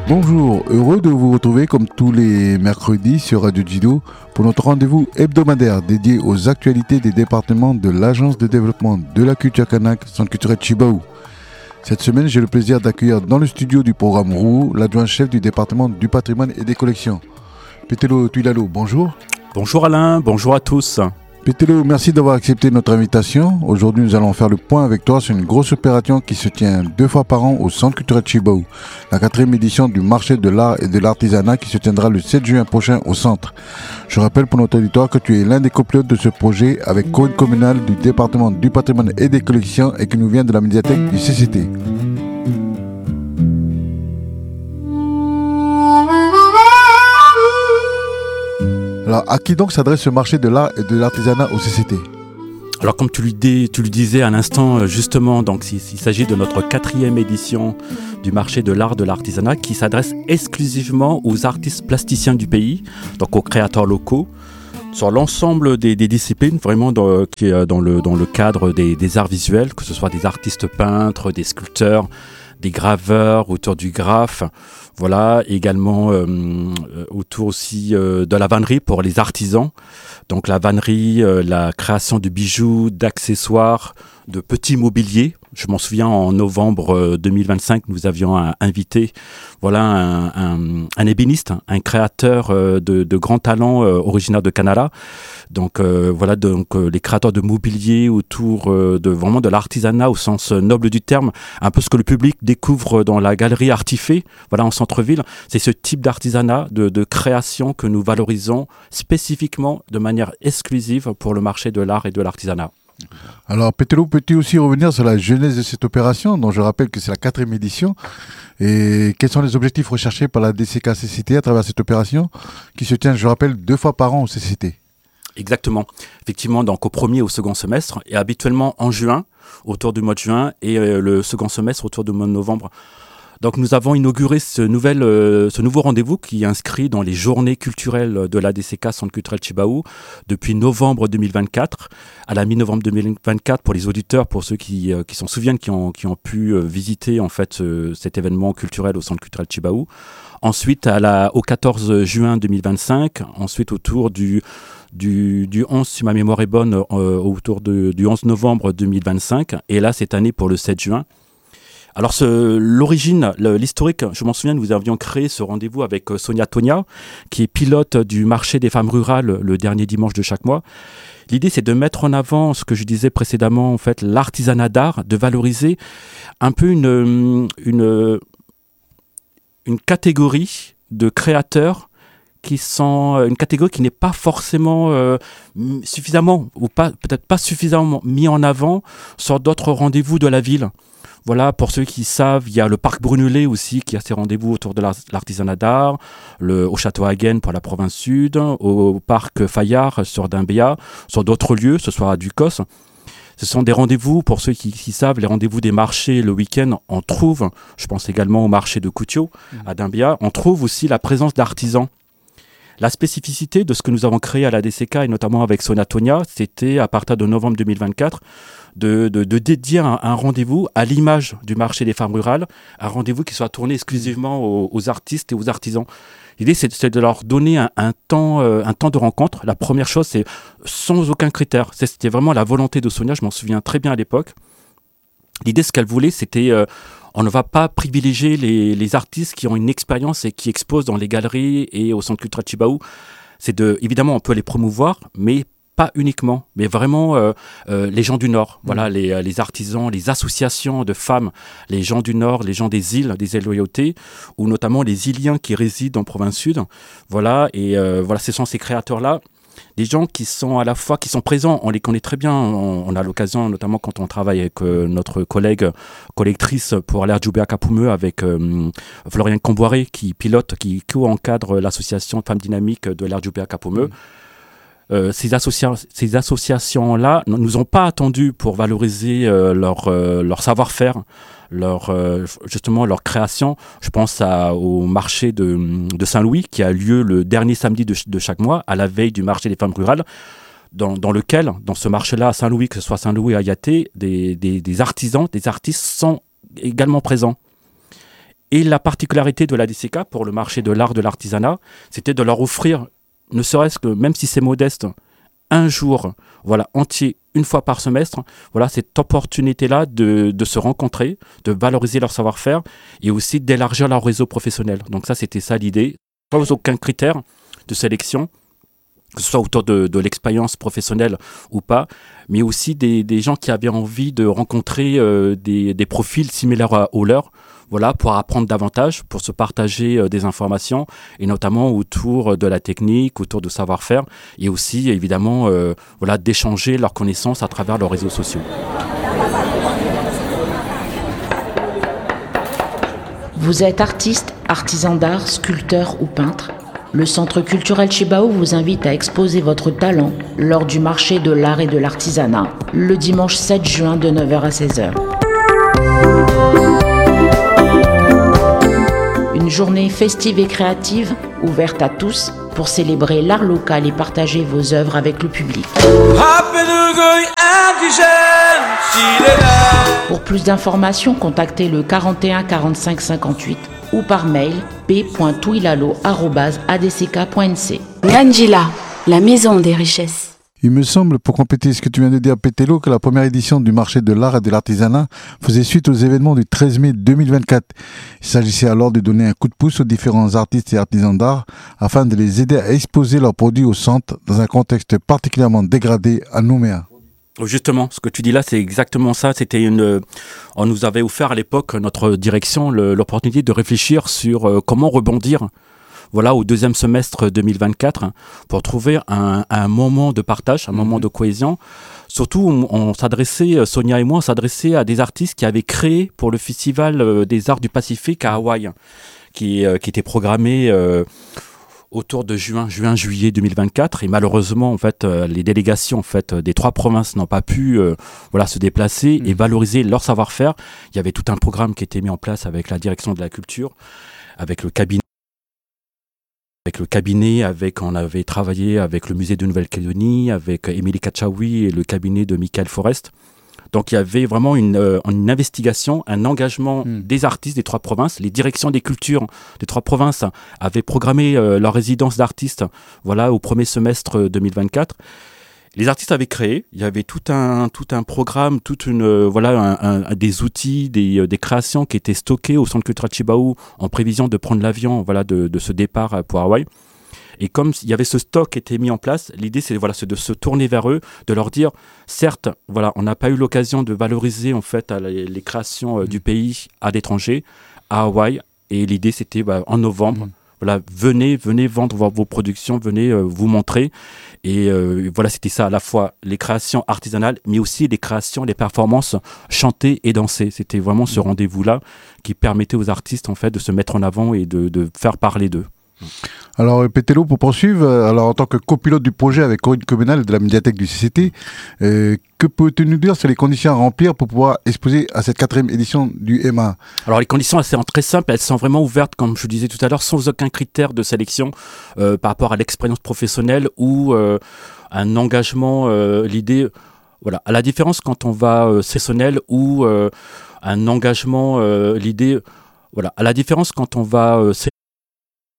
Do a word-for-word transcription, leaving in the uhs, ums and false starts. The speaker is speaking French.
Bonjour, heureux de vous retrouver comme tous les mercredis sur Radio Djido pour notre rendez-vous hebdomadaire dédié aux actualités des départements de l'Agence de développement de la culture kanak, Centre culturel Tjibaou. Cette semaine, j'ai le plaisir d'accueillir dans le studio du programme Roux l'adjoint-chef du département du patrimoine et des collections. Petelo Tuilalo, bonjour. Bonjour Alain, bonjour à tous. Petelo, merci d'avoir accepté notre invitation. Aujourd'hui, nous allons faire le point avec toi sur une grosse opération qui se tient deux fois par an au Centre culturel Tjibaou, la quatrième édition du marché de l'art et de l'artisanat qui se tiendra le sept juin prochain au centre. Je rappelle pour notre auditoire que tu es l'un des copilotes de ce projet avec Code communal du département du patrimoine et des collections et qui nous vient de la médiathèque du C C T. Alors, à qui donc s'adresse ce marché de l'art et de l'artisanat au C C T ? Alors, comme tu le, dis, tu le disais à l'instant, justement, donc il, il s'agit de notre quatrième édition du marché de l'art et de l'artisanat qui s'adresse exclusivement aux artistes plasticiens du pays, donc aux créateurs locaux, sur l'ensemble des, des disciplines, vraiment dans, qui est dans le, dans le cadre des, des arts visuels, que ce soit des artistes peintres, des sculpteurs, des graveurs, autour du graphe, voilà, également euh, autour aussi euh, de la vannerie pour les artisans. Donc la vannerie, euh, la création de bijoux, d'accessoires, de petits mobiliers. Je m'en souviens en novembre deux mille vingt-cinq, nous avions un, invité voilà, un, un, un ébéniste, un créateur euh, de, de grands talents euh, originaire de Canada. Donc euh, voilà donc euh, les créateurs de mobilier autour euh, de vraiment de l'artisanat au sens noble du terme, un peu ce que le public découvre dans la galerie Artifé, voilà en centre-ville. C'est ce type d'artisanat, de, de création que nous valorisons spécifiquement de manière exclusive pour le marché de l'art et de l'artisanat. Alors, Petelo, peux-tu aussi revenir sur la genèse de cette opération, dont je rappelle que c'est la quatrième édition, et quels sont les objectifs recherchés par la D C K C C T à travers cette opération, qui se tient, je rappelle, deux fois par an au C C T. Exactement. Effectivement, donc au premier et au second semestre, et habituellement en juin, autour du mois de juin, et euh, le second semestre autour du mois de novembre. Donc nous avons inauguré ce, nouvel, euh, ce nouveau rendez-vous qui est inscrit dans les journées culturelles de l'A D C K, Centre culturel Tjibaou, depuis novembre deux mille vingt-quatre. À la mi-novembre deux mille vingt-quatre, pour les auditeurs, pour ceux qui, euh, qui s'en souviennent, qui ont, qui ont pu euh, visiter en fait euh, cet événement culturel au Centre culturel Tjibaou. Ensuite, à la, au quatorze juin deux mille vingt-cinq, ensuite autour du... Du, du onze, si ma mémoire est bonne, euh, autour de, du onze novembre deux mille vingt-cinq, et là, cette année, pour le sept juin. Alors, ce, l'origine, le, l'historique, je m'en souviens, nous avions créé ce rendez-vous avec Sonia Tonia, qui est pilote du marché des femmes rurales le dernier dimanche de chaque mois. L'idée, c'est de mettre en avant ce que je disais précédemment, en fait, l'artisanat d'art, de valoriser un peu une, une, une catégorie de créateurs qui sont une catégorie qui n'est pas forcément euh, suffisamment ou pas peut-être pas suffisamment mis en avant sur d'autres rendez-vous de la ville. Voilà, pour ceux qui savent, il y a le parc Brunelet aussi qui a ses rendez-vous autour de l'artisanat d'art, le, au château Hagen pour la province sud, au parc Fayard sur Dimbéa, sur d'autres lieux, ce soit à Ducos. Ce sont des rendez-vous, pour ceux qui, qui savent, les rendez-vous des marchés le week-end, on trouve, je pense également au marché de Koutio à Dimbéa, on trouve aussi la présence d'artisans. La spécificité de ce que nous avons créé à la D C K, et notamment avec Sonia Tonia, c'était à partir de novembre deux mille vingt-quatre, de, de, de dédier un, un rendez-vous à l'image du marché des femmes rurales, un rendez-vous qui soit tourné exclusivement aux, aux artistes et aux artisans. L'idée, c'est, c'est de leur donner un, un, temps, euh, un temps de rencontre. La première chose, c'est sans aucun critère. C'était vraiment la volonté de Sonia, je m'en souviens très bien à l'époque. L'idée, ce qu'elle voulait, c'était... Euh, on ne va pas privilégier les, les artistes qui ont une expérience et qui exposent dans les galeries et au Centre culturel Tjibaou. C'est de, évidemment, on peut les promouvoir, mais pas uniquement, mais vraiment euh, euh, les gens du Nord, mmh. voilà, les, les artisans, les associations de femmes, les gens du Nord, les gens des îles, des îles Loyauté, ou notamment les Iliens qui résident en province sud. Voilà, et euh, voilà, ce sont ces créateurs-là. Des gens qui sont à la fois, qui sont présents, on les connaît très bien, on, on a l'occasion, notamment quand on travaille avec euh, notre collègue collectrice pour l'Air Djoubéa Capoumeux, avec euh, Florian Comboiré, qui pilote, qui co-encadre l'association Femmes Dynamiques de l'Air Djoubéa Capoumeux. Mmh. Euh, ces, associa- ces associations-là ne nous ont pas attendus pour valoriser euh, leur, euh, leur savoir-faire, leur, euh, justement leur création. Je pense à, au marché de, de Saint-Louis qui a lieu le dernier samedi de, de chaque mois, à la veille du marché des femmes rurales, dans, dans lequel, dans ce marché-là à Saint-Louis, que ce soit Saint-Louis ou Ayaté, des, des, des artisans, des artistes sont également présents. Et la particularité de l'A D C K pour le marché de l'art, de l'artisanat, c'était de leur offrir, ne serait-ce que, même si c'est modeste, un jour voilà, entier, une fois par semestre, voilà, cette opportunité-là de, de se rencontrer, de valoriser leur savoir-faire et aussi d'élargir leur réseau professionnel. Donc ça, c'était ça l'idée. Sans aucun critère de sélection, que ce soit autour de, de l'expérience professionnelle ou pas, mais aussi des, des gens qui avaient envie de rencontrer euh, des, des profils similaires à, aux leurs, voilà, pour apprendre davantage, pour se partager euh, des informations, et notamment autour de la technique, autour de savoir-faire, et aussi, évidemment, euh, voilà, d'échanger leurs connaissances à travers leurs réseaux sociaux. Vous êtes artiste, artisan d'art, sculpteur ou peintre ? Le Centre culturel Chibao vous invite à exposer votre talent lors du marché de l'art et de l'artisanat, le dimanche sept juin de neuf heures à seize heures. Une journée festive et créative, ouverte à tous, pour célébrer l'art local et partager vos œuvres avec le public. Pour plus d'informations, contactez le quarante et un quarante-cinq cinquante-huit ou par mail p point touilalo arobase a d c k point n c. Ngandjila, la maison des richesses. Il me semble, pour compléter ce que tu viens de dire, Pétello, que la première édition du marché de l'art et de l'artisanat faisait suite aux événements du treize mai deux mille vingt-quatre. Il s'agissait alors de donner un coup de pouce aux différents artistes et artisans d'art afin de les aider à exposer leurs produits au centre dans un contexte particulièrement dégradé à Nouméa. Justement, ce que tu dis là, c'est exactement ça. C'était une, on nous avait offert à l'époque, notre direction, le, l'opportunité de réfléchir sur euh, comment rebondir, voilà, au deuxième semestre deux mille vingt-quatre, hein, pour trouver un, un moment de partage, un mmh. moment de cohésion. Surtout, on, on s'adressait, Sonia et moi, on s'adressait à des artistes qui avaient créé pour le Festival des Arts du Pacifique à Hawaï, qui, euh, qui était programmé euh, autour de juin, juin, juillet deux mille vingt-quatre, et malheureusement, en fait, euh, les délégations, en fait, des trois provinces n'ont pas pu, euh, voilà, se déplacer mmh. et valoriser leur savoir-faire. Il y avait tout un programme qui était mis en place avec la direction de la culture, avec le cabinet, avec le cabinet, avec, on avait travaillé avec le musée de Nouvelle-Calédonie, avec Émilie Kachaoui et le cabinet de Michael Forrest. Donc il y avait vraiment une, euh, une investigation, un engagement mmh. des artistes des trois provinces. Les directions des cultures des trois provinces avaient programmé euh, leur résidence d'artistes, voilà, au premier semestre deux mille vingt-quatre. Les artistes avaient créé, il y avait tout un, tout un programme, toute une, euh, voilà, un, un, des outils, des, euh, des créations qui étaient stockées au Centre culturel Chibao en prévision de prendre l'avion, voilà, de, de ce départ pour Hawaï. Et comme il y avait ce stock qui était mis en place, l'idée c'est, voilà, c'est de se tourner vers eux, de leur dire, certes, voilà, on n'a pas eu l'occasion de valoriser en fait les, les créations euh, du pays à l'étranger, à Hawaï, et l'idée c'était bah, en novembre, mmh. voilà, venez, venez vendre vos, vos productions, venez euh, vous montrer. Et euh, voilà, c'était ça, à la fois les créations artisanales, mais aussi les créations, les performances chantées et dansées. C'était vraiment ce rendez-vous-là qui permettait aux artistes en fait de se mettre en avant et de, de faire parler d'eux. Alors Pétello, pour poursuivre, alors en tant que copilote du projet avec Corinne Comenal de la médiathèque du C C T, euh, que peux-tu nous dire sur les conditions à remplir pour pouvoir exposer à cette quatrième édition du M A? Alors les conditions, elles sont très simples, elles sont vraiment ouvertes, comme je le disais tout à l'heure, sans aucun critère de sélection euh, par rapport à l'expérience professionnelle ou euh, un engagement, euh, l'idée, voilà, à la différence quand on va euh, sessionnel ou euh, un engagement, euh, l'idée, voilà, à la différence quand on va euh,